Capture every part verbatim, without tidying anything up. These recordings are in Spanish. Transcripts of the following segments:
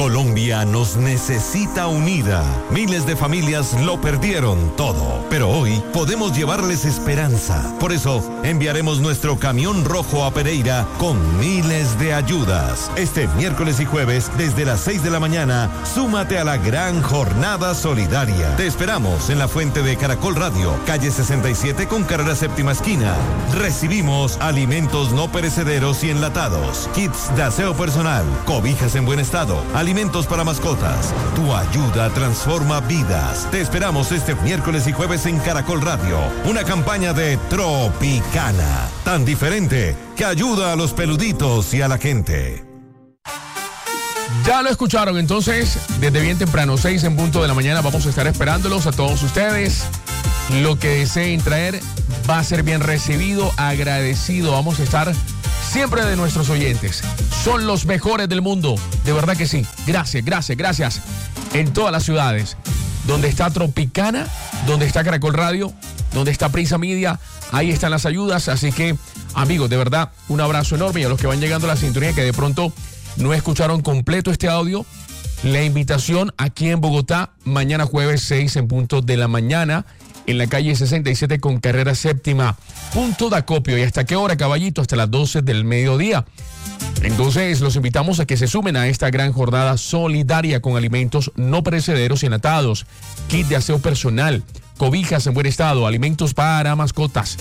Colombia nos necesita unida. Miles de familias lo perdieron todo, pero hoy podemos llevarles esperanza. Por eso enviaremos nuestro camión rojo a Pereira con miles de ayudas. Este miércoles y jueves desde las seis de la mañana, súmate a la gran jornada solidaria. Te esperamos en la fuente de Caracol Radio, calle sesenta y siete con carrera séptima esquina. Recibimos alimentos no perecederos y enlatados, kits de aseo personal, cobijas en buen estado, alimentos para mascotas. Tu ayuda transforma vidas. Te esperamos este miércoles y jueves en Caracol Radio. Una campaña de Tropicana, tan diferente que ayuda a los peluditos y a la gente. Ya lo escucharon, entonces, desde bien temprano, seis en punto de la mañana, vamos a estar esperándolos a todos ustedes. Lo que deseen traer va a ser bien recibido, agradecido. Vamos a estar siempre de nuestros oyentes. Son los mejores del mundo, de verdad que sí. Gracias, gracias, gracias. En todas las ciudades, donde está Tropicana, donde está Caracol Radio, donde está Prisa Media, ahí están las ayudas. Así que, amigos, de verdad, un abrazo enorme. Y a los que van llegando a la sintonía que de pronto no escucharon completo este audio, la invitación aquí en Bogotá, mañana jueves seis en punto de la mañana, en la calle sesenta y siete con carrera séptima, punto de acopio. ¿Y hasta qué hora, caballito? Hasta las doce del mediodía. Entonces, los invitamos a que se sumen a esta gran jornada solidaria con alimentos no perecederos y enlatados, kit de aseo personal, cobijas en buen estado, alimentos para mascotas.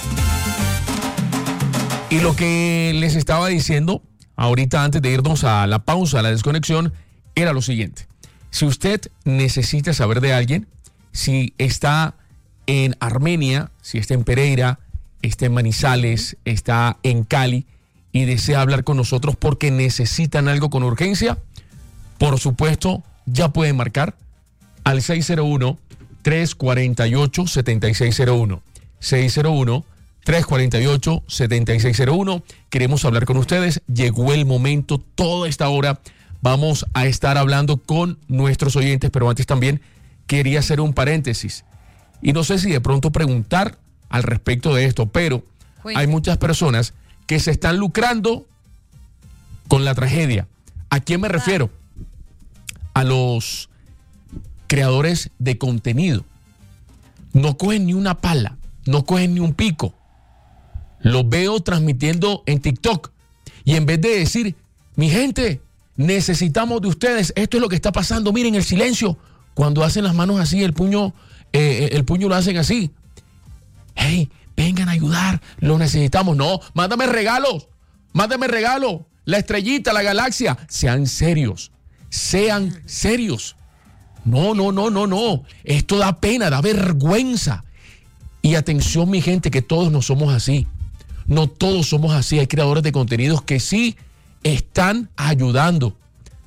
Y lo que les estaba diciendo ahorita antes de irnos a la pausa, a la desconexión, era lo siguiente. Si usted necesita saber de alguien, si está en Armenia, si está en Pereira, está en Manizales, está en Cali y desea hablar con nosotros porque necesitan algo con urgencia, por supuesto, ya pueden marcar al seis cero uno, tres cuatro ocho, siete seis cero uno. seis cero uno, tres cuatro ocho, siete seis cero uno. Queremos hablar con ustedes. Llegó el momento, toda esta hora vamos a estar hablando con nuestros oyentes, pero antes también quería hacer un paréntesis. Y no sé si de pronto preguntar al respecto de esto, pero Cuente. Hay muchas personas que se están lucrando con la tragedia. ¿A quién me refiero? A los creadores de contenido. No cogen ni una pala, no cogen ni un pico. Los veo transmitiendo en TikTok y en vez de decir, mi gente, necesitamos de ustedes, esto es lo que está pasando, miren el silencio, cuando hacen las manos así, el puño, eh, el puño lo hacen así. Hey, vengan a ayudar, lo necesitamos. No, mándame regalos, mándame regalos, la estrellita, la galaxia. Sean serios, sean serios. No, no, no, no, no. Esto da pena, da vergüenza. Y atención, mi gente, que todos no somos así. No todos somos así. Hay creadores de contenidos que sí están ayudando.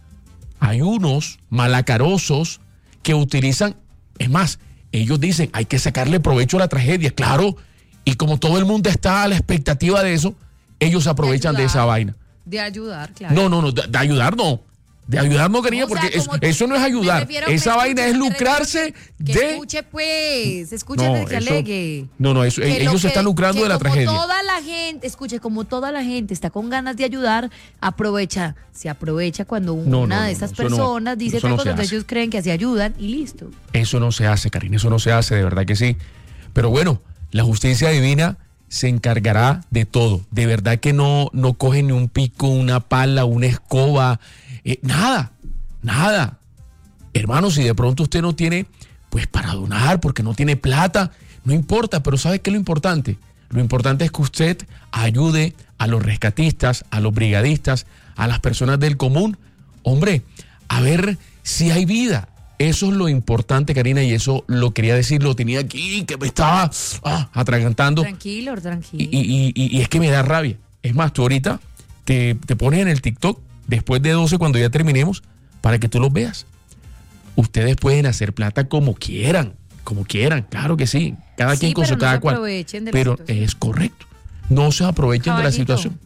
Hay unos malacarosos que utilizan, es más, ellos dicen, hay que sacarle provecho a la tragedia, claro, y como todo el mundo está a la expectativa de eso, ellos aprovechan de, ayudar, de esa vaina. De ayudar, claro. No, no, no, de, de ayudar no. De ayudar no quería, o sea, porque eso, eso no es ayudar. Refiero, esa vaina escuche, es lucrarse que de... Escuche pues, escuche no, que eso, alegue. No, no, eso, ellos que, se están lucrando de la como tragedia. Toda la gente, escuche, como toda la gente está con ganas de ayudar, aprovecha, se aprovecha cuando una no, no, de estas no, personas no, dice no que ellos creen que así ayudan y listo. Eso no se hace, Karina, eso no se hace, de verdad que sí. Pero bueno, la justicia divina se encargará de todo. De verdad que no, no coge ni un pico, una pala, una escoba, eh, nada. Nada. Hermano, si de pronto usted no tiene, pues para donar, porque no tiene plata, no importa, pero ¿sabe qué es lo importante? Lo importante es que usted ayude a los rescatistas, a los brigadistas, a las personas del común. Hombre, a ver si hay vida. Eso es lo importante, Karina, y eso lo quería decir, lo tenía aquí, que me estaba ah, atragantando. Tranquilo, tranquilo. Y, y, y, y es que me da rabia. Es más, tú ahorita te, te pones en el TikTok, después de doce, cuando ya terminemos, para que tú los veas. Ustedes pueden hacer plata como quieran, como quieran, claro que sí. Cada sí, quien con su no cada cual. Pero es correcto. No se aprovechen Caballito, de la situación.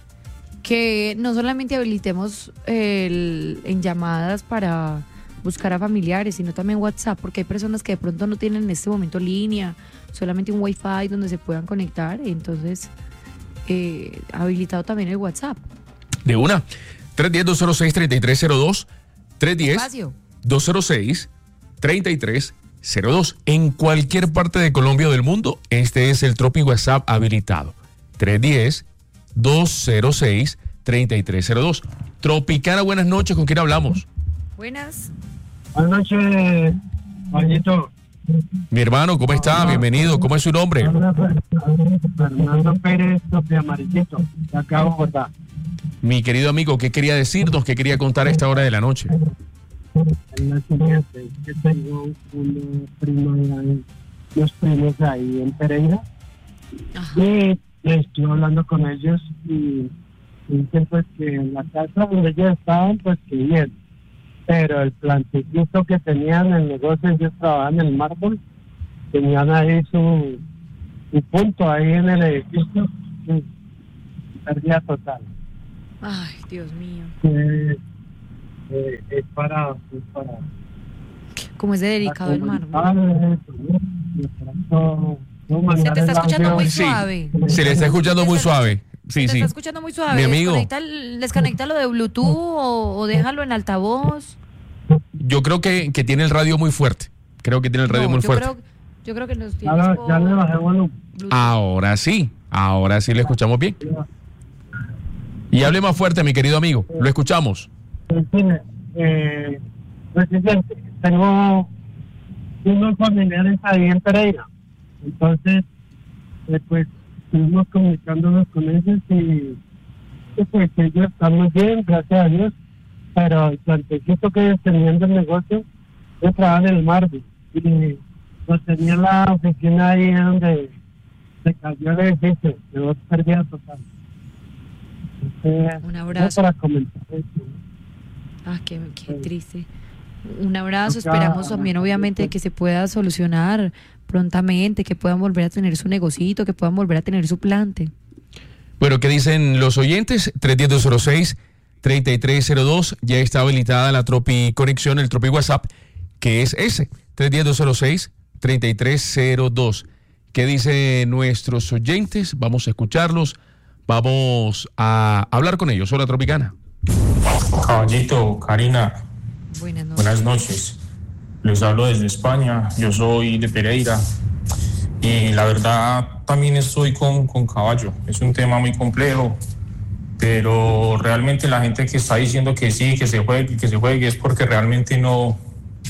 Que no solamente habilitemos el, en llamadas para buscar a familiares, sino también WhatsApp, porque hay personas que de pronto no tienen en este momento línea, solamente un Wi-Fi donde se puedan conectar. Entonces, eh, habilitado también el WhatsApp. De una. tres uno cero, dos cero seis, tres tres cero dos. tres uno cero, dos cero seis, tres tres cero dos. En cualquier parte de Colombia o del mundo, este es el Tropi WhatsApp habilitado. tres uno cero, dos cero seis, tres tres cero dos. Tropicana, buenas noches. ¿Con quién hablamos? Buenas. Buenas noches, Juanito. Mi hermano, ¿cómo está? Bienvenido. ¿Cómo es su nombre? Fernando Pérez, Tropi Amarillito, de acá de Bogotá. Mi querido amigo, ¿qué quería decirnos? ¿Qué quería contar a esta hora de la noche? Es la siguiente, es que tengo una prima, unos primos ahí en Pereira. Ajá. Y estuve hablando con ellos y dicen pues que en la casa donde ellos estaban, pues que bien. Pero el plantecito que tenían, el negocio, ellos trabajaban en el mármol, tenían ahí su, su punto ahí en el edificio, sí, pérdida total. Ay, Dios mío. Eh, eh, es para, es para ¿Cómo es de delicado el mármol? Se te está escuchando muy Sí, suave. se le está escuchando muy suave. Sí, Se sí. está escuchando muy suave. Mi amigo. Desconecta- Desconéctalo de Bluetooth o, o déjalo en altavoz. Yo creo que, que tiene el radio muy fuerte. Creo que tiene el radio No, muy yo fuerte. Creo, yo creo que nos Ya, tienes lo- ya le bajé el volumen. Bluetooth. Ahora sí. Ahora sí le escuchamos bien. Y hable más fuerte, mi querido amigo. Lo escuchamos. En fin, eh, presidente, tengo unos familiares ahí en Pereira. Entonces, eh, pues, estuvimos comunicándonos con ellos y y, pues ellos están muy bien, gracias a Dios. Pero el plantecito que ellos tenían del negocio, ellos trabajaban en el mármol. Y lo tenía en la oficina ahí donde se cayó el edificio, quedó pérdida total. Entonces, Un abrazo. Para comentar eso. Ah, qué, qué triste. Un abrazo. Acá- Esperamos también, obviamente, que se pueda solucionar prontamente, que puedan volver a tener su negocito, que puedan volver a tener su plante. Bueno, ¿qué dicen los oyentes? tres uno cero, dos cero seis, tres tres cero dos. Ya está habilitada la Tropi Conexión, el Tropi WhatsApp, que es ese, tres uno cero, dos cero seis, tres tres cero dos. ¿Qué dicen nuestros oyentes? Vamos a escucharlos. Vamos a hablar con ellos. Hola, Tropicana. Caballito, Karina, Buenas noches. buenas noches. Les hablo desde España. Yo soy de Pereira. Y la verdad, también estoy con, con Caballo. Es un tema muy complejo. Pero realmente la gente que está diciendo que sí, que se juegue, que se juegue, es porque realmente no.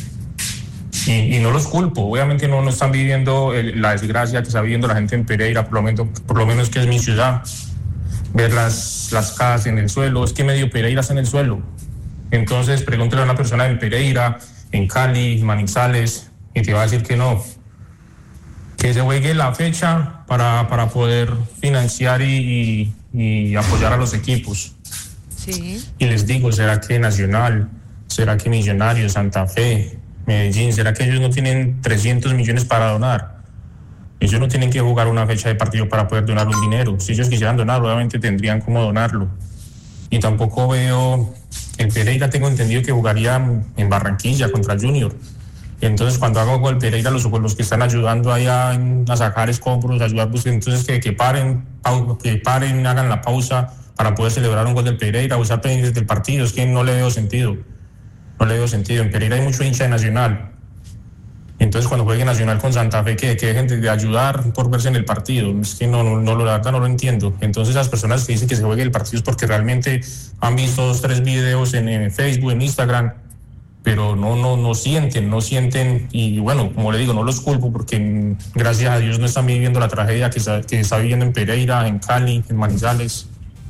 Y, y no los culpo. Obviamente no, no están viviendo el, la desgracia que está viviendo la gente en Pereira, por lo menos, por lo menos que es mi ciudad. Ver las, las casas en el suelo, es que medio Pereira está en el suelo. Entonces pregúntale a una persona en Pereira, en Cali, Manizales, y te va a decir que no. Que se juegue la fecha para, para poder financiar y, y, y apoyar a los equipos. Sí. Y les digo, ¿será que Nacional, será que Millonarios, Santa Fe, Medellín, será que ellos no tienen trescientos millones para donar? Ellos no tienen que jugar una fecha de partido para poder donar un dinero. Si ellos quisieran donar, obviamente tendrían cómo donarlo. Y tampoco veo, en Pereira tengo entendido que jugaría en Barranquilla contra el Junior. Entonces cuando hago gol Pereira, los, los que están ayudando allá a sacar escombros, ayudar, pues, entonces que, que paren, que paren, hagan la pausa para poder celebrar un gol del Pereira, usar pendientes del partido. Es que no le veo sentido. No le veo sentido. En Pereira hay mucho hincha de Nacional. Entonces cuando juegue Nacional con Santa Fe, que, que dejen de ayudar por verse en el partido. Es que no, no, no, la verdad no lo entiendo. Entonces las personas que dicen que se juegue el partido es porque realmente han visto dos, tres videos en, en Facebook, en Instagram, pero no, no, no sienten, no sienten. Y bueno, como le digo, no los culpo porque gracias a Dios no están viviendo la tragedia que está, que está viviendo en Pereira, en Cali, en Manizales.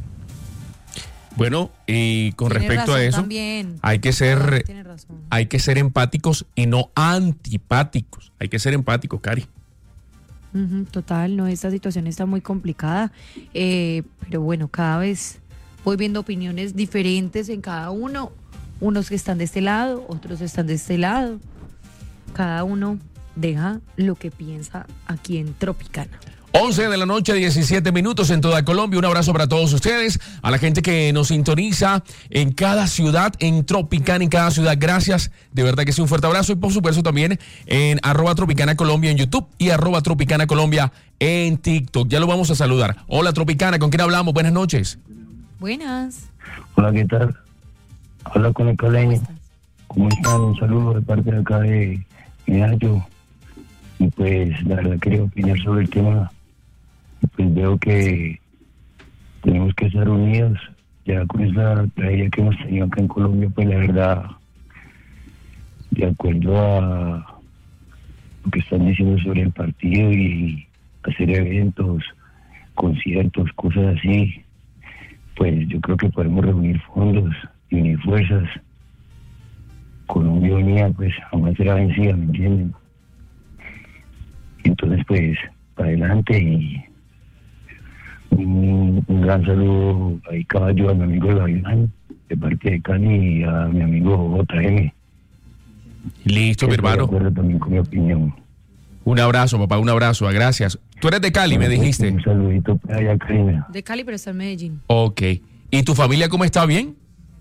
Bueno, y con Tiene respecto a razón eso, también. hay que ser, Tiene razón. hay que ser empáticos y no antipáticos. Hay que ser empáticos, Cari. Ujú, total, no, esta situación está muy complicada, eh, pero bueno, cada vez voy viendo opiniones diferentes en cada uno, unos que están de este lado, otros están de este lado, cada uno deja lo que piensa aquí en Tropicana. once de la noche, diecisiete minutos en toda Colombia. Un abrazo para todos ustedes, a la gente que nos sintoniza en cada ciudad, en Tropicana, en cada ciudad. Gracias, de verdad que sí, un fuerte abrazo. Y por supuesto también en arroba Tropicana Colombia en YouTube y arroba Tropicana Colombia en TikTok. Ya lo vamos a saludar. Hola, Tropicana, ¿con quién hablamos? Buenas noches. Buenas. Hola, ¿qué tal? Hablo con el ¿Cómo coleño. estás? ¿Cómo están? Un saludo de parte de acá de Medallo. Y pues la verdad quería opinar sobre el tema. Y pues veo que tenemos que estar unidos. Ya con esa tragedia que hemos tenido acá en Colombia, pues la verdad, de acuerdo a lo que están diciendo sobre el partido y hacer eventos, conciertos, cosas así, pues yo creo que podemos reunir fondos y unir fuerzas. Colombia unida pues jamás será vencida, ¿me entienden? Entonces pues para adelante y un, un gran saludo ahí caballo a mi amigo Gavilán de parte de Cali y a mi amigo J M. Listo, mi hermano. De acuerdo también con mi opinión. Un abrazo, papá, un abrazo, gracias. Tú eres de Cali, me dijiste. Un saludito para allá, Karina. De Cali, pero está en Medellín. Ok. ¿Y tu familia cómo está? ¿Bien?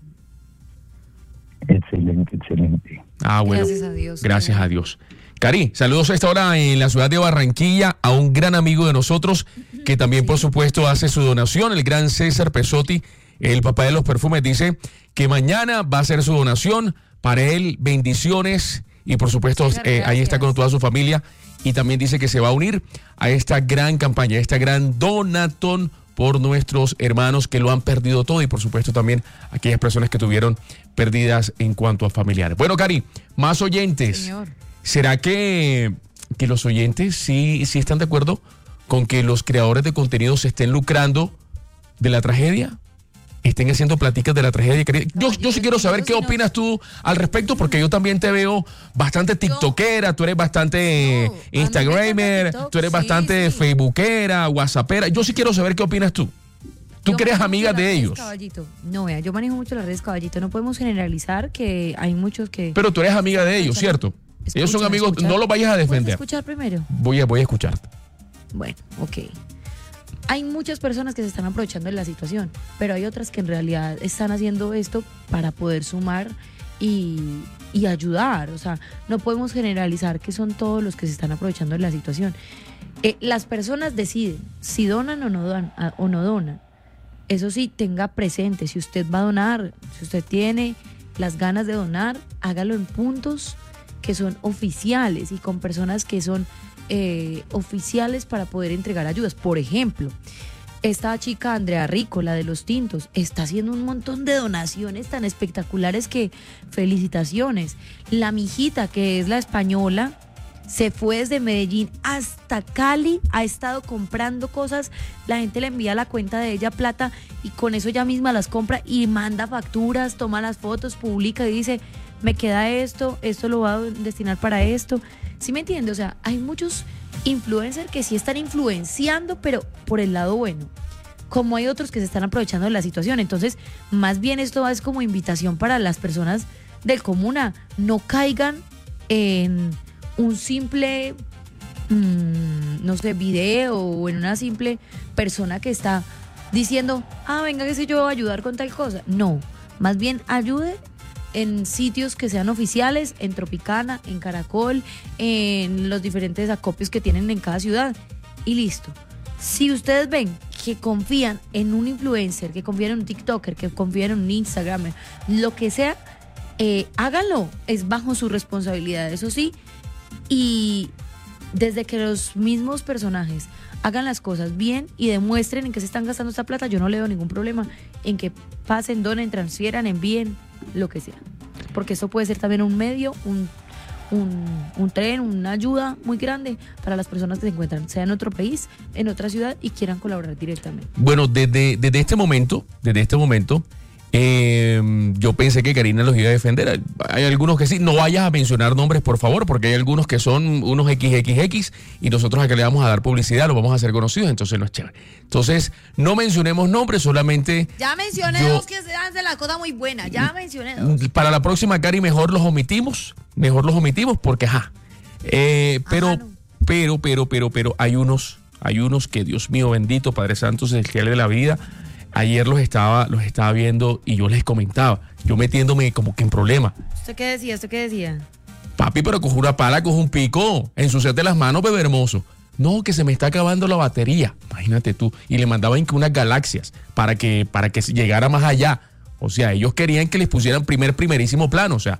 Excelente, excelente. Ah, bueno. Gracias a Dios. Gracias a Dios. Cari, saludos a esta hora en la ciudad de Barranquilla a un gran amigo de nosotros que también, por supuesto, hace su donación, el gran César Pesotti, el papá de los perfumes, dice que mañana va a hacer su donación. Para él, bendiciones y, por supuesto, eh, ahí está con toda su familia. Y también dice que se va a unir a esta gran campaña, a esta gran donatón por nuestros hermanos que lo han perdido todo y, por supuesto, también aquellas personas que tuvieron pérdidas en cuanto a familiares. Bueno, Cari, más oyentes. Señor. ¿Será que, que los oyentes sí, sí están de acuerdo con que los creadores de contenido se estén lucrando de la tragedia? Estén haciendo pláticas de la tragedia. Yo, yo sí quiero saber qué opinas tú al respecto, porque yo también te veo bastante tiktokera, tú eres bastante No, instagramer, TikTok, tú eres sí, bastante sí. facebookera, whatsappera. Yo sí quiero saber qué opinas tú. Tú Yo que eres manejo amiga mucho de las redes, ellos. Caballito. No, vea, yo manejo mucho las redes, Caballito. No podemos generalizar que hay muchos que... Pero tú eres amiga de ellos, ¿cierto? Ellos son Escucha, amigos, escucha. no los vayas a ¿Puedes defender. escuchar primero? Voy a, voy a escucharte. Bueno, ok. Hay muchas personas que se están aprovechando de la situación, pero hay otras que en realidad están haciendo esto para poder sumar y, y ayudar. O sea, no podemos generalizar que son todos los que se están aprovechando de la situación. Eh, las personas deciden si donan o no donan, a- o no donan. Eso sí, tenga presente, si usted va a donar, si usted tiene las ganas de donar, hágalo en puntos que son oficiales y con personas que son eh, oficiales para poder entregar ayudas. Por ejemplo, esta chica Andrea Rico, la de los tintos, está haciendo un montón de donaciones tan espectaculares que felicitaciones. La mijita, que es la española, se fue desde Medellín hasta Cali, ha estado comprando cosas, la gente le envía a la cuenta de ella plata y con eso ella misma las compra y manda facturas, toma las fotos, publica y dice, me queda esto, esto lo voy a destinar para esto. ¿Sí me entiende? O sea, hay muchos influencers que sí están influenciando, pero por el lado bueno, como hay otros que se están aprovechando de la situación. Entonces, más bien esto es como invitación para las personas del común a no caigan en un simple, mmm, no sé, video o en una simple persona que está diciendo, ah, venga que si yo voy a ayudar con tal cosa. No, más bien ayude en sitios que sean oficiales, en Tropicana, en Caracol, en los diferentes acopios que tienen en cada ciudad y listo. Si ustedes ven que confían en un influencer, que confían en un TikToker, que confían en un Instagramer, lo que sea, eh, háganlo, es bajo su responsabilidad, eso sí. Y desde que los mismos personajes hagan las cosas bien y demuestren en qué se están gastando esta plata, yo no le veo ningún problema en que pasen, donen, transfieran, envíen, lo que sea. Porque esto puede ser también un medio, un, un, un tren, una ayuda muy grande para las personas que se encuentran, sea en otro país, en otra ciudad y quieran colaborar directamente. Bueno, desde, desde este momento, desde este momento, eh, yo pensé que Karina los iba a defender. Hay algunos que sí. No vayas a mencionar nombres, por favor, porque hay algunos que son unos equis equis equis y nosotros acá le vamos a dar publicidad, los vamos a hacer conocidos, entonces no es chévere. Entonces, no mencionemos nombres, solamente... Ya mencioné yo- dos que se hacen la cosa muy buena, ya mencioné dos. Para la próxima, Cari, mejor los omitimos, mejor los omitimos porque, ajá. Eh, pero, Ajá, no. pero, pero, pero, pero, hay unos, hay unos que, Dios mío, bendito, Padre Santo, celestial de la vida. Ayer los estaba, los estaba viendo y yo les comentaba, yo metiéndome como que en problema. ¿Usted qué decía? ¿Usted qué decía? Papi, pero coge una pala, coge un pico, ensuciate las manos, bebé hermoso. No, que se me está acabando la batería. Imagínate tú. Y le mandaban que unas galaxias para que, para que llegara más allá. O sea, ellos querían que les pusieran primer, primerísimo plano. O sea,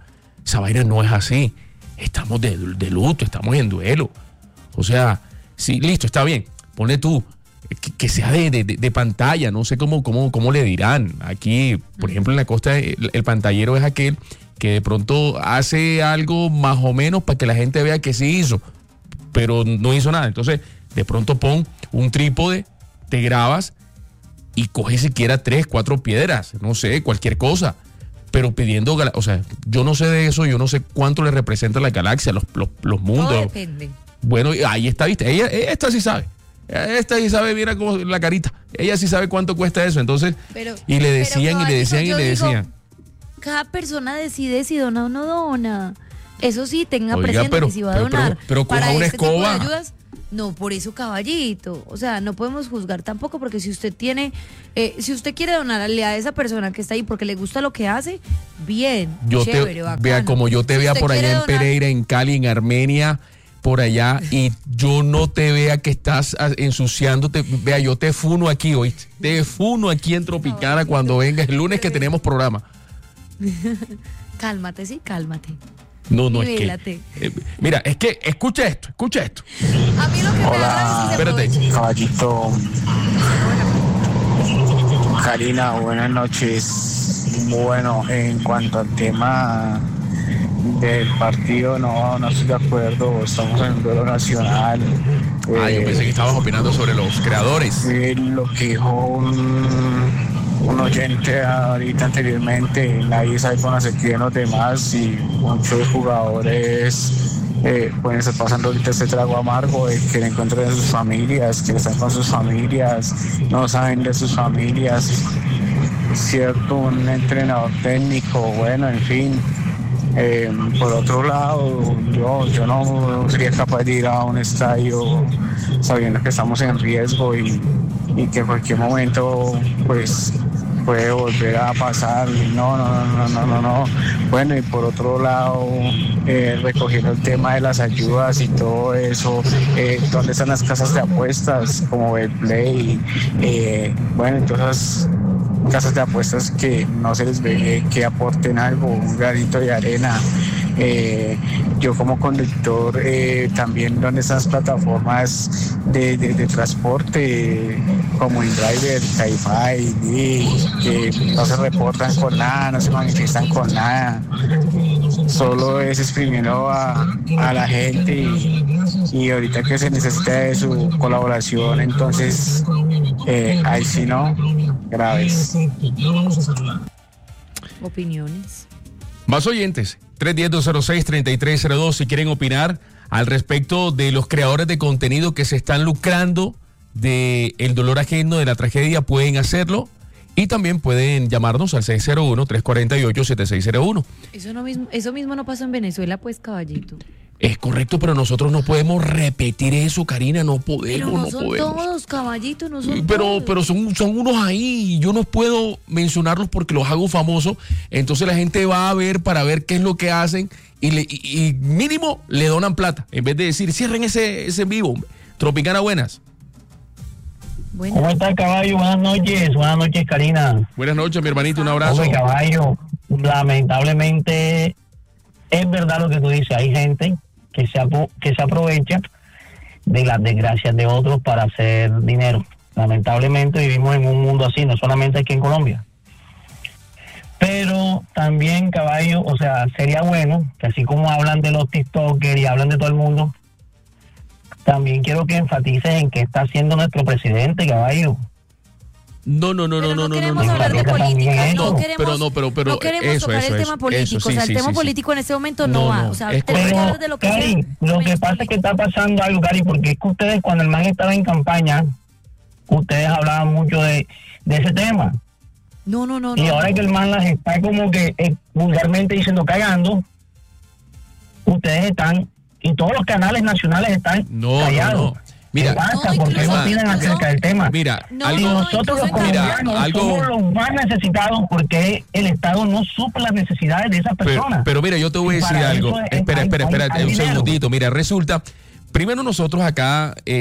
Esa vaina no es así. Estamos de, de luto, estamos en duelo. O sea, sí, listo, está bien. Ponle tú, que, que sea de, de, de pantalla, no sé cómo, cómo, cómo le dirán. Aquí, por ejemplo, en la costa, el, el pantallero es aquel que de pronto hace algo más o menos para que la gente vea que sí hizo, pero no hizo nada. Entonces, de pronto pon un trípode, te grabas y coge siquiera tres, cuatro piedras, no sé, cualquier cosa. Pero pidiendo, o sea, yo no sé de eso, yo no sé cuánto le representa la galaxia, los, los, los mundos. Todo depende. Bueno, ahí está, viste, ella, esta sí sabe. Esta sí sabe, mira cómo la carita. Ella sí sabe cuánto cuesta eso. Entonces, pero, y le decían, pero, y le decían, y le digo, decían. Cada persona decide si dona o no dona. Eso sí, tenga Oiga, presente pero, que si va a pero, donar. Pero, pero coja para una este tipo de escoba. ayudas, no, por eso, caballito. O sea, no podemos juzgar tampoco, porque si usted tiene, eh, si usted quiere donarle a esa persona que está ahí porque le gusta lo que hace, bien, yo chévere, te, bacano. Vea, como yo te Si vea usted por allá quiere en donar, Pereira, en Cali, en Armenia, por allá, y yo no te vea que estás ensuciándote. Vea, yo te funo aquí, ¿oíste? Te funo aquí en Tropicana cuando vengas el lunes que tenemos programa. Cálmate, sí, cálmate. No, no, Nivélate. es que... Eh, mira, es que, escucha esto, escucha esto. A mí lo que me Hola, da rabia es que se espérate. aprovechen. Caballito, Karina, buenas noches. Bueno, en cuanto al tema del partido, no, no estoy de acuerdo. Estamos en un duelo nacional. Ah, yo Eh, pensé que estabas opinando sobre los creadores. eh, lo que dijo un, un oyente ahorita anteriormente, nadie sabe cómo se quieren los demás y muchos jugadores eh, pueden estar pasando ahorita este trago amargo de que le encuentran de sus familias, que están con sus familias, no saben de sus familias. Cierto, un entrenador técnico, bueno, en fin. Eh, por otro lado, yo, yo no sería capaz de ir a un estadio sabiendo que estamos en riesgo y, y que en cualquier momento pues puede volver a pasar. No, no, no, no, no, no. Bueno, y por otro lado, eh, recogiendo el tema de las ayudas y todo eso, eh, ¿dónde están las casas de apuestas como Betplay? Eh, bueno, entonces casas de apuestas que no se les ve que aporten algo, un granito de arena. Eh, yo como conductor, eh, también donde esas plataformas de, de, de transporte como InDriver, Cabify, que no se reportan con nada, no se manifiestan con nada, solo es exprimiendo a, a la gente y, y ahorita que se necesita de su colaboración, entonces eh, ahí sí no, graves. Opiniones. Más oyentes, tres uno cero, dos cero seis, tres tres cero dos, si quieren opinar al respecto de los creadores de contenido que se están lucrando del dolor ajeno, de la tragedia, pueden hacerlo. Y también pueden llamarnos al seis cero uno, tres cuatro ocho, siete seis cero uno. Eso, no mismo, eso mismo no pasó en Venezuela, pues, caballito. Es correcto, pero nosotros no podemos repetir eso, Karina, no podemos, Pero no, no son podemos. todos, caballito, no son Pero, todos. pero son, son unos ahí, y yo no puedo mencionarlos porque los hago famosos, entonces la gente va a ver para ver qué es lo que hacen y, le, y, y mínimo le donan plata, en vez de decir, cierren ese, ese en vivo. Tropicana, buenas. Bueno, ¿Cómo está, caballo? Buenas noches, buenas noches, Karina. Buenas noches, mi hermanito, un abrazo. Hombre, caballo, lamentablemente es verdad lo que tú dices, hay gente que se, apro- que se aprovecha de las desgracias de otros para hacer dinero. Lamentablemente vivimos en un mundo así, no solamente aquí en Colombia. Pero también, caballo, o sea, sería bueno que así como hablan de los TikTokers y hablan de todo el mundo, también quiero que enfatices en qué está haciendo nuestro presidente, caballo. No, no, no, pero no, no, no, no, queremos no. hablar de no, política, no, no, queremos, pero no, pero- pero no queremos eso, tocar eso, el eso, tema político, eso, sí, o sea, sí, el tema sí, sí. político en este momento no, No, va, no, o sea, es tenemos que Pero, hablar de lo que Cari, sea, lo que menos pasa es que política. está pasando algo, Cari, porque es que ustedes, cuando el man estaba en campaña, ustedes hablaban mucho de, de ese tema. No, no, no, Y no, ahora no. que el man las está como que eh, vulgarmente diciendo cagando, ustedes están, y todos los canales nacionales están No, no, callados. no. Mira, ¿Qué pasa? No, ¿Por qué incluso- no opinan incluso- acerca del tema? Mira, No, Y algo, no, nosotros los incluso en Mira, colombianos algo- somos los más necesitados porque el Estado no suple las necesidades de esas pero, personas. pero mira, yo te voy a Y decir para algo. eso es- Espera, hay- espera, hay- espera, hay un dinero. segundito. Mira, resulta, primero nosotros acá, eh,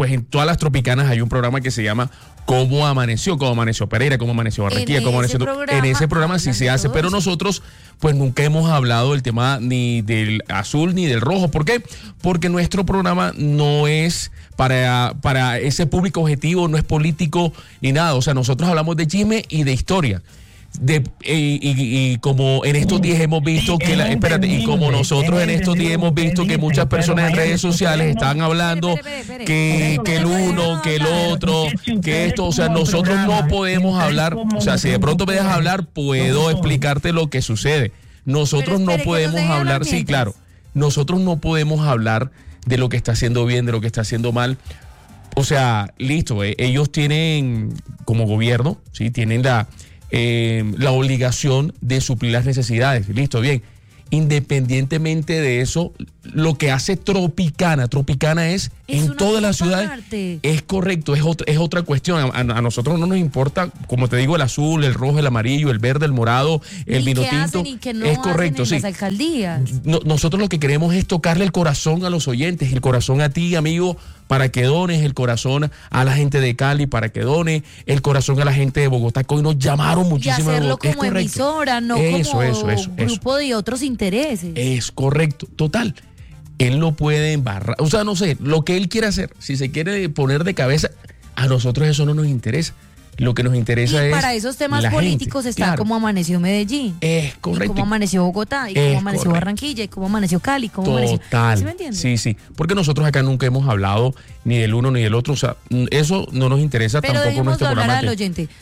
pues en todas las tropicanas hay un programa que se llama Cómo Amaneció, Cómo Amaneció Pereira, Cómo Amaneció Barranquilla, En Cómo Amaneció. ese programa En ese programa sí hablan se de hace, todo pero eso. nosotros pues nunca hemos hablado del tema ni del azul ni del rojo. ¿Por qué? Porque nuestro programa no es para, para ese público objetivo, no es político ni nada. O sea, nosotros hablamos de chisme y de historia. De, y, y, y como en estos días hemos visto que la, espérate, y como nosotros en estos días hemos visto que muchas personas en redes sociales están hablando que, que el uno, que el otro, que esto, o sea, nosotros no podemos hablar, o sea, si de pronto me dejas hablar, puedo explicarte lo que sucede. Nosotros Pero no espere, que podemos nos deje hablar, hablar sí, mientras. claro, nosotros no podemos hablar de lo que está haciendo bien, de lo que está haciendo mal. O sea, listo, eh, ellos tienen como gobierno, sí, tienen la Eh, la obligación de suplir las necesidades. Listo, bien. Independientemente de eso, lo que hace Tropicana, Tropicana es, Es en una todas las ciudades, parte. es correcto, es otra, es otra cuestión. A, a- a nosotros no nos importa, como te digo, el azul, el rojo, el amarillo, el verde, el morado, el Ni vino qué tinto. hacen y qué no es correcto, hacen en sí. las alcaldías. No- nosotros lo que queremos es tocarle el corazón a los oyentes, el corazón a ti, amigo, para que dones, el corazón a la gente de Cali para que done, el corazón a la gente de Bogotá, que hoy nos llamaron Y muchísimo. hacerlo Es como correcto. emisora, no Eso, como eso, eso, eso. grupo de otros intereses. Es correcto, total. Él no puede embarrar, o sea, no sé, lo que él quiere hacer, si se quiere poner de cabeza, a nosotros eso no nos interesa. Lo que nos interesa y es para esos temas la políticos gente, está claro. cómo amaneció Medellín. Es Y correcto. cómo amaneció Bogotá, y Es cómo amaneció correcto. Barranquilla, y cómo amaneció Cali, cómo amaneció. Total. ¿Sí me entiendes? Sí, sí. Porque nosotros acá nunca hemos hablado ni del uno ni del otro. O sea, eso no nos interesa Pero tampoco dejemos nuestro hablar programa. al de- oyente.